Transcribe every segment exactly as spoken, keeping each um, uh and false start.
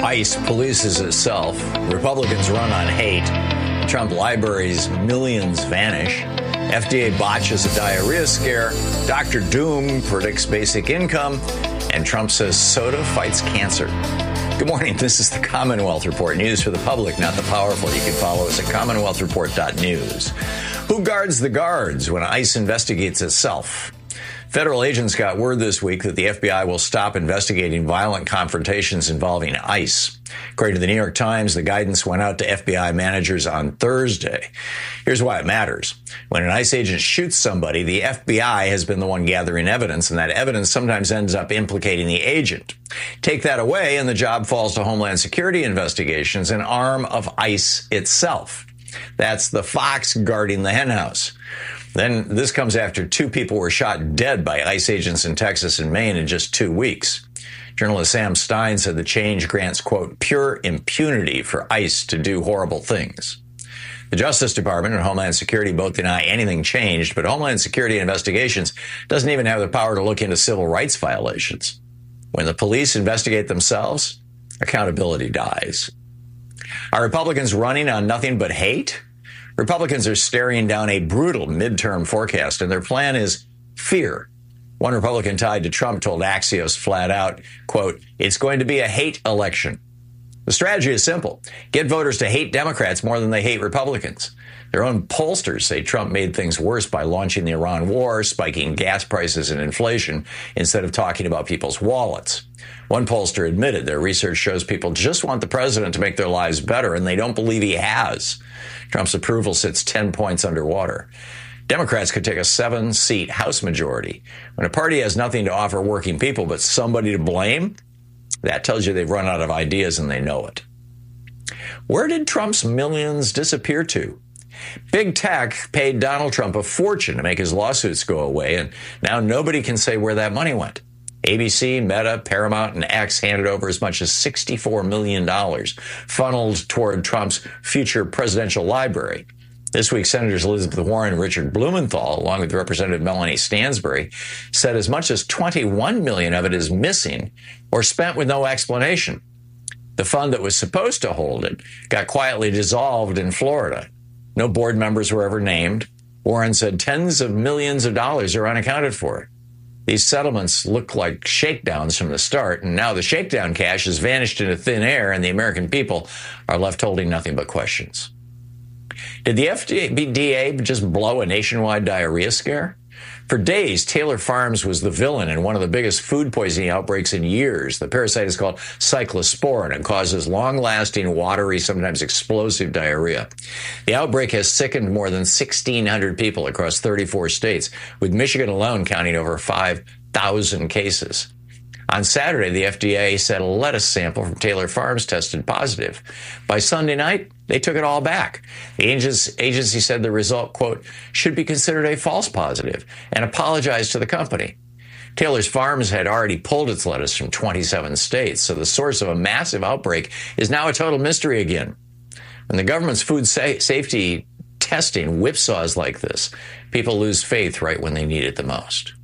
ICE polices itself. Republicans run on hate. Trump library's millions vanish. F D A botches a diarrhea scare. Doctor Doom predicts basic income. And Trump says soda fights cancer. Good morning. This is the Commonwealth Report. News for the public, not the powerful. You can follow us at commonwealth report dot news. Who guards the guards when ICE investigates itself? Federal agents got word this week that the F B I will stop investigating violent confrontations involving ICE. According to the New York Times, the guidance went out to F B I managers on Thursday. Here's why it matters. When an ICE agent shoots somebody, the F B I has been the one gathering evidence, and that evidence sometimes ends up implicating the agent. Take that away, and the job falls to Homeland Security investigations, an arm of ICE itself. That's the fox guarding the henhouse. Then this comes after two people were shot dead by ICE agents in Texas and Maine in just two weeks. Journalist Sam Stein said the change grants, quote, pure impunity for ICE to do horrible things. The Justice Department and Homeland Security both deny anything changed, but Homeland Security Investigations doesn't even have the power to look into civil rights violations. When the police investigate themselves, accountability dies. Are Republicans running on nothing but hate? Republicans are staring down a brutal midterm forecast, and their plan is fear. One Republican tied to Trump told Axios flat out, quote, it's going to be a hate election. The strategy is simple. Get voters to hate Democrats more than they hate Republicans. Their own pollsters say Trump made things worse by launching the Iran war, spiking gas prices and inflation, instead of talking about people's wallets. One pollster admitted their research shows people just want the president to make their lives better, and they don't believe he has. Trump's approval sits ten points underwater. Democrats could take a seven-seat House majority. When a party has nothing to offer working people but somebody to blame, that tells you they've run out of ideas and they know it. Where did Trump's millions disappear to? Big tech paid Donald Trump a fortune to make his lawsuits go away, and now nobody can say where that money went. A B C, Meta, Paramount, and X handed over as much as sixty-four million dollars, funneled toward Trump's future presidential library. This week, Senators Elizabeth Warren and Richard Blumenthal, along with Representative Melanie Stansbury, said as much as twenty-one million dollars of it is missing or spent with no explanation. The fund that was supposed to hold it got quietly dissolved in Florida. No board members were ever named. Warren said tens of millions of dollars are unaccounted for. These settlements look like shakedowns from the start, and now the shakedown cash has vanished into thin air, and the American people are left holding nothing but questions. Did the F D A just blow a nationwide diarrhea scare? For days, Taylor Farms was the villain in one of the biggest food poisoning outbreaks in years. The parasite is called cyclosporin and causes long-lasting, watery, sometimes explosive diarrhea. The outbreak has sickened more than sixteen hundred people across thirty-four states, with Michigan alone counting over five thousand cases. On Saturday, the F D A said a lettuce sample from Taylor Farms tested positive. By Sunday night, they took it all back. The agency said the result, quote, should be considered a false positive and apologized to the company. Taylor's Farms had already pulled its lettuce from twenty-seven states, so the source of a massive outbreak is now a total mystery again. When the government's food sa- safety testing whipsaws like this, people lose faith right when they need it the most.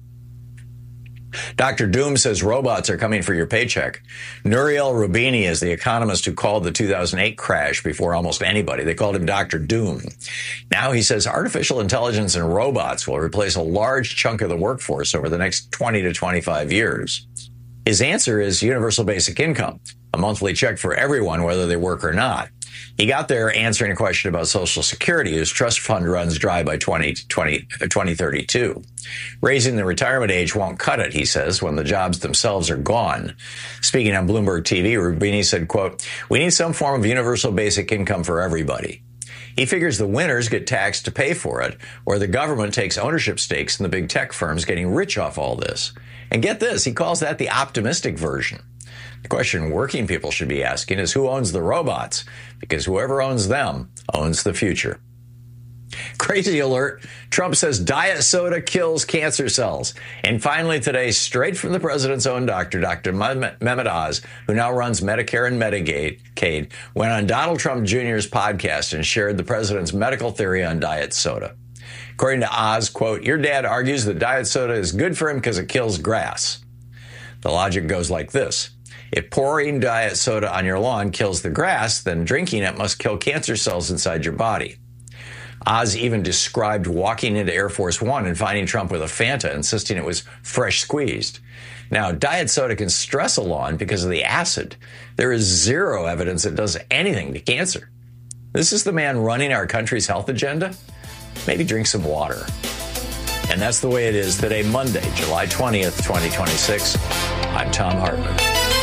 Doctor Doom says robots are coming for your paycheck. Nouriel Roubini is the economist who called the two thousand eight crash before almost anybody. They called him Doctor Doom. Now he says artificial intelligence and robots will replace a large chunk of the workforce over the next twenty to twenty-five years. His answer is universal basic income, a monthly check for everyone, whether they work or not. He got there answering a question about Social Security, whose trust fund runs dry by twenty thirty-two. Raising the retirement age won't cut it, he says, when the jobs themselves are gone. Speaking on Bloomberg T V, Roubini said, quote, we need some form of universal basic income for everybody. He figures the winners get taxed to pay for it, or the government takes ownership stakes in the big tech firms getting rich off all this. And get this, he calls that the optimistic version. The question working people should be asking is who owns the robots? Because whoever owns them owns the future. Crazy alert. Trump says diet soda kills cancer cells. And finally today, straight from the president's own doctor, Doctor Mehmet Oz, who now runs Medicare and Medicaid, went on Donald Trump Junior's podcast and shared the president's medical theory on diet soda. According to Oz, quote, your dad argues that diet soda is good for him because it kills grass. The logic goes like this. If pouring diet soda on your lawn kills the grass, then drinking it must kill cancer cells inside your body. Oz even described walking into Air Force One and finding Trump with a Fanta, insisting it was fresh squeezed. Now, diet soda can stress a lawn because of the acid. There is zero evidence it does anything to cancer. This is the man running our country's health agenda? Maybe drink some water. And that's the way it is today, Monday, July twentieth, twenty twenty-six. I'm Thom Hartmann.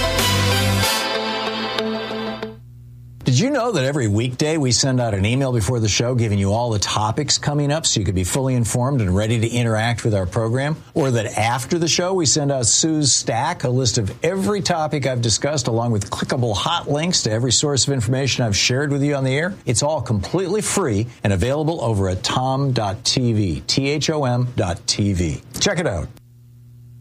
Did you know that every weekday we send out an email before the show giving you all the topics coming up so you could be fully informed and ready to interact with our program? Or that after the show we send out Sue's Stack, a list of every topic I've discussed along with clickable hot links to every source of information I've shared with you on the air? It's all completely free and available over at thom dot t v, T H O M dot T V. Check it out.